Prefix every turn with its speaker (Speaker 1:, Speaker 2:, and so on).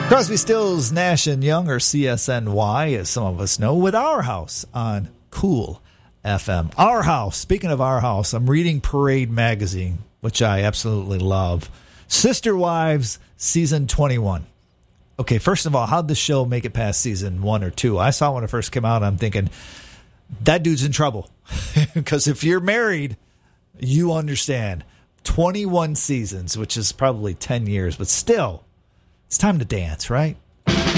Speaker 1: Crosby, Stills, Nash and Young, or CSNY, as some of us know, with Our House on Cool FM. Our House. Speaking of Our House, I'm reading Parade magazine, which I absolutely love. Sister Wives, season 21. Okay, first of all, how'd the show make it past season 1 or 2? I saw it when it first came out, and I'm thinking, that dude's in trouble. Because if you're married, you understand. 21 seasons, which is probably 10 years, but still, it's time to dance, right?